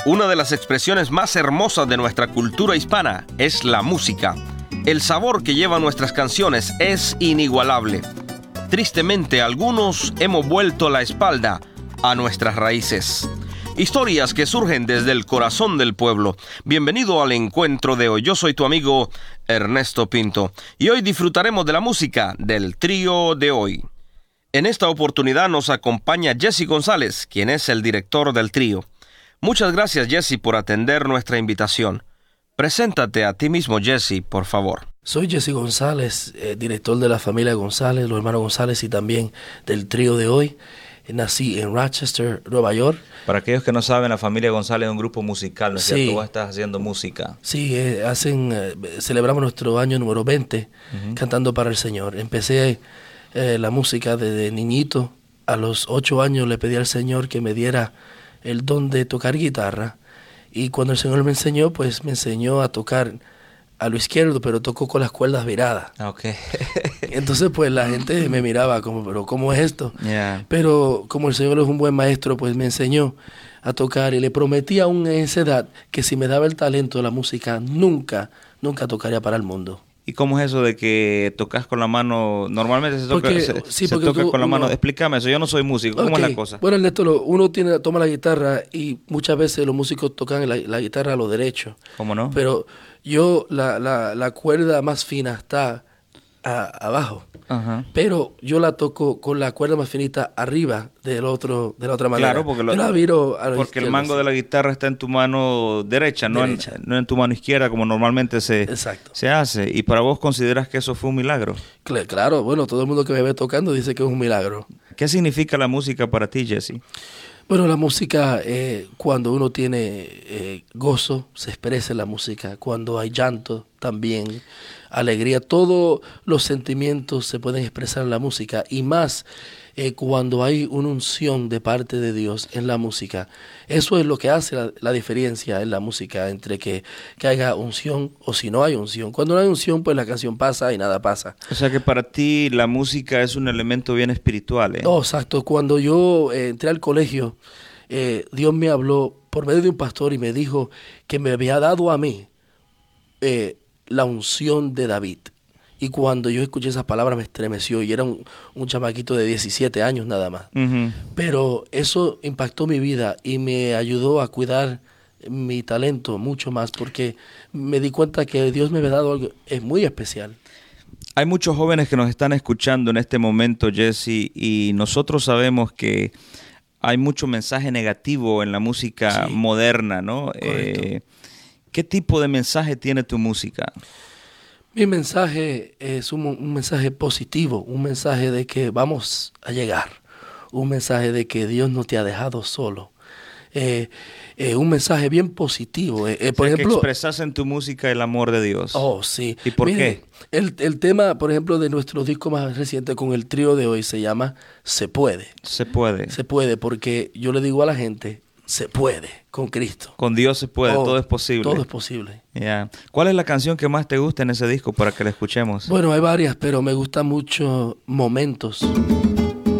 Una de las expresiones más hermosas de nuestra cultura hispana es la música. El sabor que llevan nuestras canciones es inigualable. Tristemente, algunos hemos vuelto la espalda a nuestras raíces. Historias que surgen desde el corazón del pueblo. Bienvenido al encuentro de hoy. Yo soy tu amigo Ernesto Pinto y hoy disfrutaremos de la música del trío de hoy. En esta oportunidad nos acompaña Jesse González, quien es el director del trío. Muchas gracias, Jesse, por atender nuestra invitación. Preséntate a ti mismo, Jesse, por favor. Soy Jesse González, director de la familia González, los hermanos González y también del trío de hoy. Nací en Rochester, Nueva York. Para aquellos que no saben, la familia González es un grupo musical, ¿no es cierto? Vos estás haciendo música. Sí, celebramos nuestro año número 20 cantando para el Señor. Empecé la música desde niñito. A los 8 años le pedí al Señor que me diera el don de tocar guitarra. Y cuando el Señor me enseñó a tocar a lo izquierdo, pero tocó con las cuerdas viradas. Okay. Entonces, pues la gente me miraba como, ¿pero cómo es esto? Yeah. Pero como el Señor es un buen maestro, pues me enseñó a tocar y le prometí aún en esa edad que si me daba el talento de la música, nunca tocaría para el mundo. ¿Y cómo es eso de que tocas con la mano? Normalmente se toca con la mano. Explícame eso, yo no soy músico. ¿Cómo es la cosa? Bueno, Ernesto, uno toma la guitarra y muchas veces los músicos tocan la guitarra a lo derecho. ¿Cómo no? Pero yo, la cuerda más fina está abajo. Uh-huh. Pero yo la toco con la cuerda más finita arriba de la otra manera. Claro, porque el mango de la guitarra está en tu mano derecha. No en tu mano izquierda como normalmente se hace. ¿Y para vos consideras que eso fue un milagro? Claro, bueno, todo el mundo que me ve tocando dice que es un milagro. ¿Qué significa la música para ti, Jesse? Bueno, la música, cuando uno tiene gozo, se expresa en la música. Cuando hay llanto, también, alegría, todos los sentimientos se pueden expresar en la música. Y más cuando hay una unción de parte de Dios en la música. Eso es lo que hace la diferencia en la música, entre que haya unción o si no hay unción. Cuando no hay unción, pues la canción pasa y nada pasa. O sea que para ti la música es un elemento bien espiritual, ¿eh? No, exacto. Cuando yo entré al colegio, Dios me habló por medio de un pastor y me dijo que me había dado a mí la unción de David. Y cuando yo escuché esas palabras me estremeció y era un chamaquito de 17 años nada más. Uh-huh. Pero eso impactó mi vida y me ayudó a cuidar mi talento mucho más porque me di cuenta que Dios me había dado algo muy especial. Hay muchos jóvenes que nos están escuchando en este momento, Jesse, y nosotros sabemos que hay mucho mensaje negativo en la música moderna, ¿no? ¿Qué tipo de mensaje tiene tu música? Mi mensaje es un mensaje positivo, un mensaje de que vamos a llegar, un mensaje de que Dios no te ha dejado solo, un mensaje bien positivo. Por ejemplo, que expresas en tu música el amor de Dios. Oh, sí. ¿Y por qué? El tema, por ejemplo, de nuestro disco más reciente con el trío de hoy se llama Se Puede. Se puede. Se puede, porque yo le digo a la gente, se puede con Cristo. Con Dios se puede, todo es posible. Todo es posible. Yeah. ¿Cuál es la canción que más te gusta en ese disco para que la escuchemos? Bueno, hay varias, pero me gusta mucho Momentos.